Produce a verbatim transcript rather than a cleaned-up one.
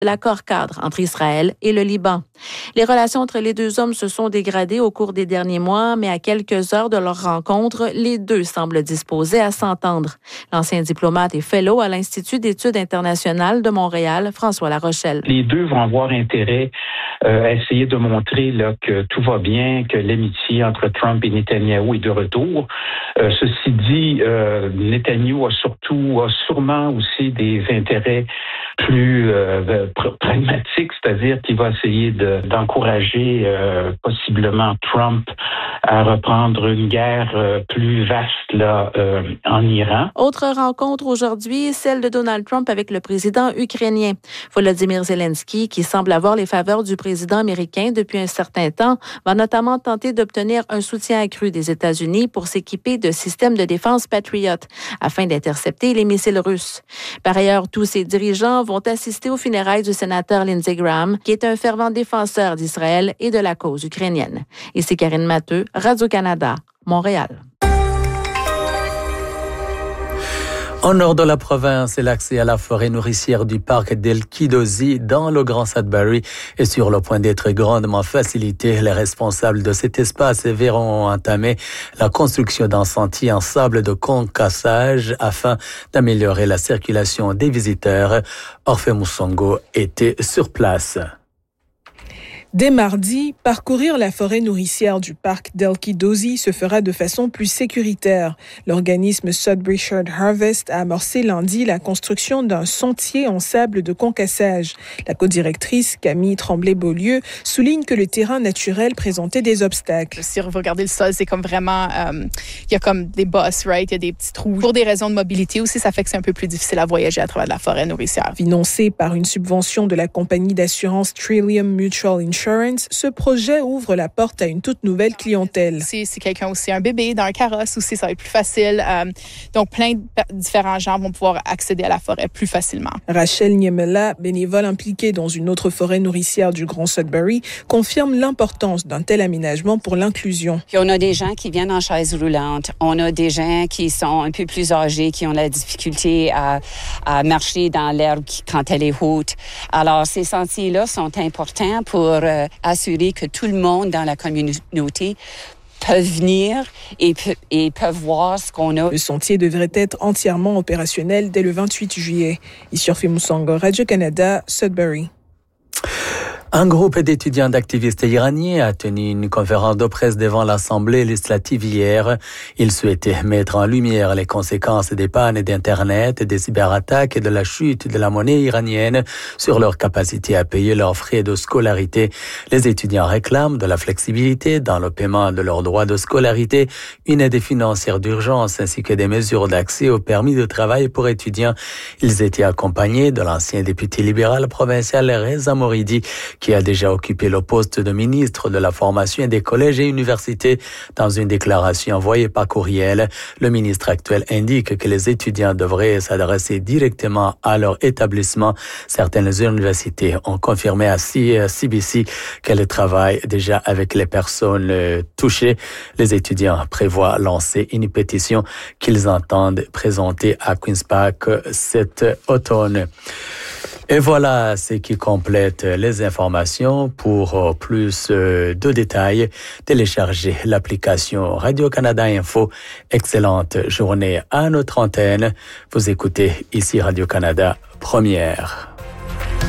l'accord cadre entre Israël et le Liban. Les relations entre les deux hommes se sont dégradées au cours des derniers mois, mais à quelques heures de leur rencontre, les deux semblent disposés à s'entendre. L'ancien diplomate et fellow à l'Institut d'études internationales de Montréal, François Larochelle. Les deux vont avoir intérêt euh, à essayer de montrer là, que tout va bien, que l'amitié entre Trump et Netanyahou est de retour. Euh, ceci dit, euh, Netanyahou a surtout, a sûrement aussi des intérêts plus euh, pr- pragmatiques, c'est-à-dire qu'il va essayer de, d'encourager euh, possiblement Trump à reprendre une guerre euh, plus vaste là, euh, en Iran. Autre rencontre aujourd'hui, celle de Donald Trump avec le président ukrainien. Volodymyr Zelensky, qui semble avoir les faveurs du président américain depuis un certain temps, va notamment tenter d'obtenir un soutien accru des États-Unis pour s'équiper de systèmes de défense Patriot afin d'intercepter les missiles russes. Par ailleurs, tous ces dirigeants vont assister aux funérailles du sénateur Lindsey Graham, qui est un fervent défenseur d'Israël et de la cause ukrainienne. Ici Karine Matteux, Radio-Canada, Montréal. Au nord de la province, l'accès à la forêt nourricière du parc d'El-Kidozi dans le Grand Sudbury est sur le point d'être grandement facilité. Les responsables de cet espace verront entamer la construction d'un sentier en sable de concassage afin d'améliorer la circulation des visiteurs. Orphée Moussongo était sur place. Dès mardi, parcourir la forêt nourricière du parc d'El-Kidozi se fera de façon plus sécuritaire. L'organisme Sudbury Shared Harvest a amorcé lundi la construction d'un sentier en sable de concassage. La codirectrice Camille Tremblay-Beaulieu souligne que le terrain naturel présentait des obstacles. Si vous regardez le sol, c'est comme vraiment... Il euh, y a comme des bosses, right? Il y a des petits trous. Pour des raisons de mobilité aussi, ça fait que c'est un peu plus difficile à voyager à travers la forêt nourricière. Financé par une subvention de la compagnie d'assurance Trillium Mutual Insurance, ce projet ouvre la porte à une toute nouvelle clientèle. Si, si quelqu'un aussi a un bébé dans un carrosse aussi, ça va être plus facile. Euh, donc, plein de différents gens vont pouvoir accéder à la forêt plus facilement. Rachel Niemela, bénévole impliquée dans une autre forêt nourricière du Grand Sudbury, confirme l'importance d'un tel aménagement pour l'inclusion. Puis on a des gens qui viennent en chaise roulante. On a des gens qui sont un peu plus âgés, qui ont la difficulté à, à marcher dans l'herbe quand elle est haute. Alors, ces sentiers-là sont importants pour euh, assurer que tout le monde dans la communauté peuvent venir et, pe- et peuvent voir ce qu'on a. Le sentier devrait être entièrement opérationnel dès le vingt-huit juillet. Ici Orphée Moussongo, Radio-Canada, Sudbury. Un groupe d'étudiants d'activistes iraniens a tenu une conférence de presse devant l'Assemblée législative hier. Ils souhaitaient mettre en lumière les conséquences des pannes d'Internet, des cyberattaques et de la chute de la monnaie iranienne sur leur capacité à payer leurs frais de scolarité. Les étudiants réclament de la flexibilité dans le paiement de leurs droits de scolarité, une aide financière d'urgence ainsi que des mesures d'accès au permis de travail pour étudiants. Ils étaient accompagnés de l'ancien député libéral provincial Reza Moridi, qui a déjà occupé le poste de ministre de la Formation des collèges et universités. Dans une déclaration envoyée par courriel, le ministre actuel indique que les étudiants devraient s'adresser directement à leur établissement. Certaines universités ont confirmé à C B C qu'elles travaillent déjà avec les personnes touchées. Les étudiants prévoient lancer une pétition qu'ils entendent présenter à Queen's Park cet automne. Et voilà ce qui complète les informations. Pour plus de détails, téléchargez l'application Radio-Canada Info. Excellente journée à notre antenne. Vous écoutez ici Radio-Canada Première.